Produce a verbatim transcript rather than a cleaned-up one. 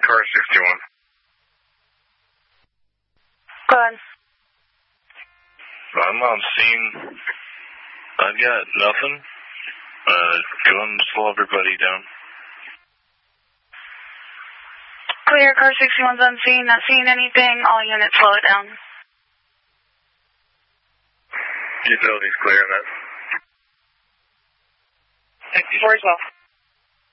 car sixty-one. Go ahead. I'm on scene. I've got nothing. Uh, go and slow everybody down. Clear, car sixty-one's on scene, not seeing anything. All units slow it down. Utilities clear, man. sixty-four as well.